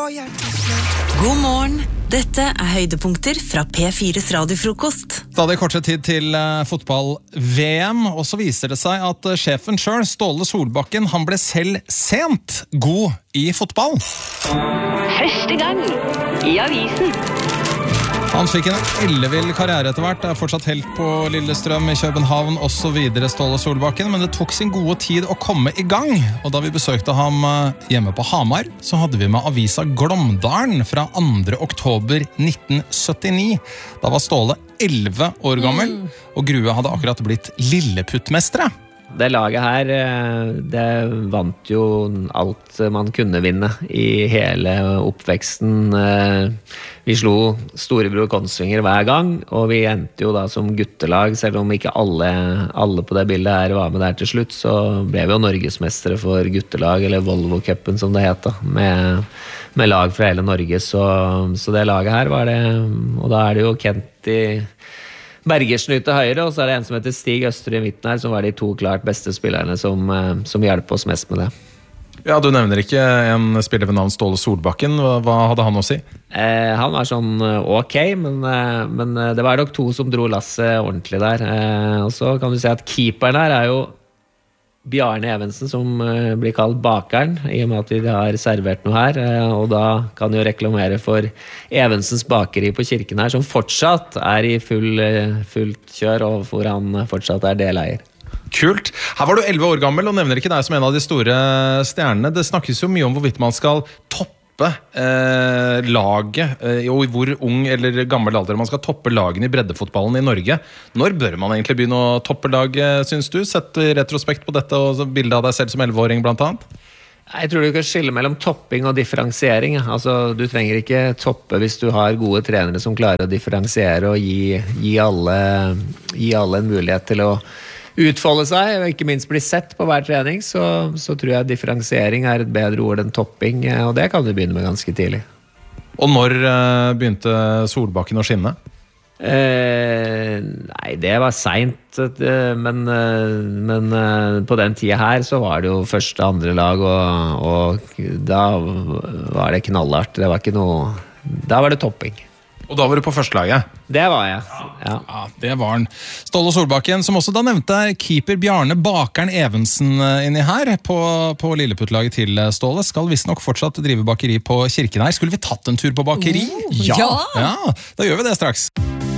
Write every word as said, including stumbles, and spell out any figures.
God morgen, dette er høydepunkter fra P fires radiofrokost. Stadig kortere tid til uh, fotball-V M, og så viser det seg at uh, sjefen selv, Ståle Solbakken, han ble selv sent god i fotball. Første gang i avisen. Han fikk en ellevill karriere etter hvert, er fortsatt helt på Lillestrøm i København og så videre, Ståle Solbakken, men det tok sin gode tid å komme i gang. Og da vi besøkte ham hjemme på Hamar, så hadde vi med avisa Glåmdalen fra andre oktober nitten syttini. Da var Ståle elleve år gammel, og Grue hadde akkurat blitt lilleputtmestere. Det laget her, det vant jo alt man kunne vinne i hele oppveksten. Vi slo storebror Konsvinger hver gang, og vi endte jo da som guttelag, selv om ikke alle, alle på det bildet her var med der til slutt, så ble vi jo norgesmestere for guttelag, eller Volvo-cupen som det het da, med, med lag fra hele Norge. Så, så det laget her var det, og da er det jo Kent i Bergersen ut til høyre, og så er det en som heter Stig Øster i midten her, som var de to klart beste spillerne som, som hjelper oss mest med det. Ja, du nevner ikke en spiller ved navn Ståle Solbakken. Hva, hva hadde han å si? Eh, han var sånn ok, men, men det var nok to som dro lasset ordentlig der. Eh, og så kan du si at keeperen her er jo Bjarne Evensen, som blir kalt bakeren, i og med at vi har servert noe her, og da kan vi jo reklamere for Evensens bakeri på Kirken her, som fortsatt er i full, fullt kjør, og hvor han fortsatt er deleier. Kult. Her var du elleve år gammel, og nevner ikke deg som en av de store stjernene. Det snakkes jo mye om hvorvidt man skal toppe Eh, laget, eh, og i hvor ung eller gammel alder man skal toppe lagene i breddefotballen i Norge. Når bør man egentlig begynne å toppe laget, synes du? Sett i retrospekt på dette og bildet av deg selv som elleveåring blant annet. Jeg tror du kan skille mellom topping og differensiering. Altså, du trenger ikke toppe hvis du har gode trenere som klarer å differensiere og gi, gi, alle, gi alle en mulighet til å utfolde seg, og ikke minst bli sett på hver trening, så, så tror jeg differensiering er et bedre ord enn topping, og det kan du begynne med ganske tidlig. Og når uh, begynte Solbakken å skinne? Eh, nei, det var sent, men, men på den tida her så var det jo første andre lag, og, og da var det knallhardt. Det var ikke noe, da var det topping. Og da var du på førstelaget? Det var jeg, ja. Ja, det var han. Ståle Solbakken, som også da nevnte keeper Bjarne Bakeren Evensen inni her, på, på lilleputtlaget til Ståle, skal visst nok fortsatt drive bakeri på Kirken her. Skulle vi tatt en tur på bakeri? Oh, ja! Ja, da gjør vi det straks.